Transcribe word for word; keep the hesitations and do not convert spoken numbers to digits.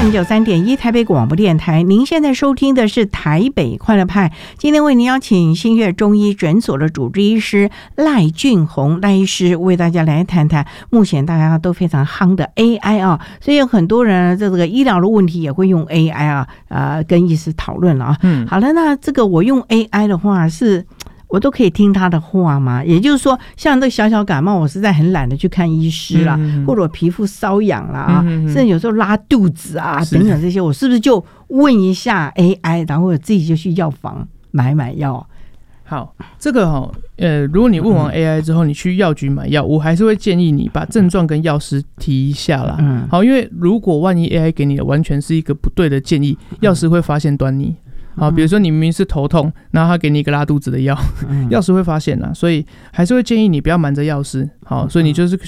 M 九三点一台北广播电台，您现在收听的是台北快乐派。今天为您邀请新月中医诊所的主治医师赖俊宏赖医师为大家来谈谈目前大家都非常夯的 A I 啊，所以有很多人这个医疗的问题也会用 A I 啊，呃，跟医师讨论了啊。嗯，好了，那这个我用 A I 的话是。我都可以听他的话吗？也就是说，像这个小小感冒，我实在很懒得去看医师啦，嗯、或者我皮肤瘙痒啦，嗯、甚至有时候拉肚子啊等等这些，我是不是就问一下 A I， 然后我自己就去药房买买药？ 好，这个哈、哦，呃，如果你问完 A I 之后，你去药局买药，我还是会建议你把症状跟药师提一下啦。嗯，好，因为如果万一 A I 给你的完全是一个不对的建议，药师会发现端倪。好，比如说你明明是头痛，然后他给你一个拉肚子的药，药师会发现啦，所以还是会建议你不要瞒着药师。好，所以你就是